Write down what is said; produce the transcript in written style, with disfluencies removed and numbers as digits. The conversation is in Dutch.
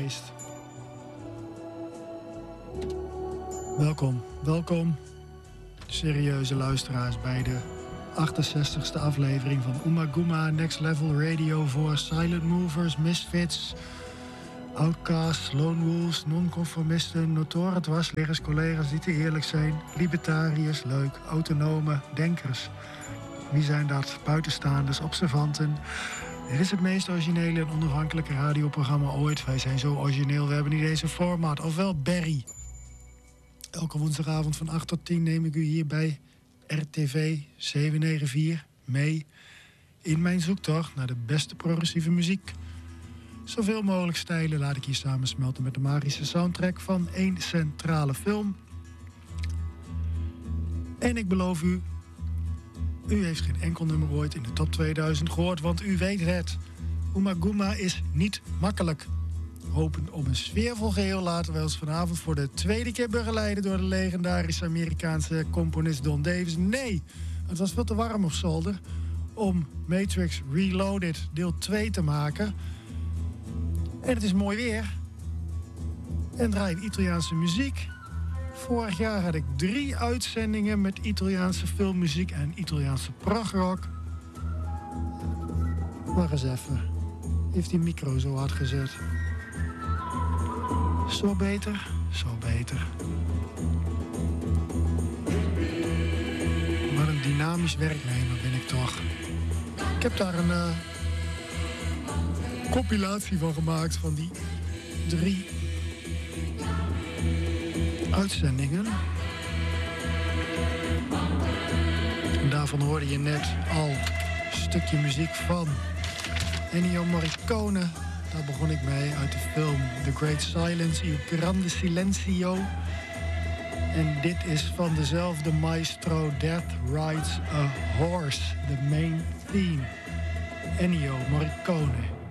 geweest. Welkom, serieuze luisteraars bij de 68ste aflevering van Umaguma Next Level Radio voor Silent Movers, Misfits, Outcasts, Lone Wolves, nonconformisten, notoren dwarsliggers, collega's die te eerlijk zijn, libertariërs, leuk, autonome denkers. Wie zijn dat? Buitenstaanders, observanten. Dit is het meest originele en onafhankelijke radioprogramma ooit. Wij zijn zo origineel, we hebben niet eens een format. Ofwel Barry. Elke woensdagavond van 8 tot 10 neem ik u hier bij RTV 794 mee in mijn zoektocht naar de beste progressieve muziek. Zoveel mogelijk stijlen laat ik hier samensmelten met de magische soundtrack van één centrale film. En ik beloof u, u heeft geen enkel nummer ooit in de top 2000 gehoord, want u weet het. Umaguma is niet makkelijk. Hopend op een sfeervol geheel laten wij ons vanavond voor de tweede keer begeleiden door de legendarische Amerikaanse componist Don Davis. Nee, het was veel te warm op zolder om Matrix Reloaded deel 2 te maken. En het is mooi weer. En draaien Italiaanse muziek. Vorig jaar had ik 3 uitzendingen met Italiaanse filmmuziek en Italiaanse progrock. Wacht eens even. Heeft die micro zo hard gezet? Zo beter, zo beter. Wat een dynamisch werknemer ben ik toch. Ik heb daar een compilatie van gemaakt van die 3 uitzendingen. En daarvan hoorde je net al een stukje muziek van Ennio Morricone. Daar begon ik mee uit de film The Great Silence, Il Grande Silenzio. En dit is van dezelfde maestro, Death Rides a Horse, de main theme. Ennio Morricone.